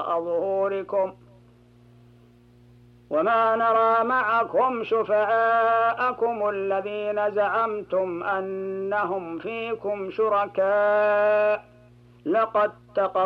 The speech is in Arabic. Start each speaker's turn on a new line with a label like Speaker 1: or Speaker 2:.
Speaker 1: وراء ظهوركم وما نرى معكم شفعاءكم الذين زعمتم أنهم فيكم شركاء لقد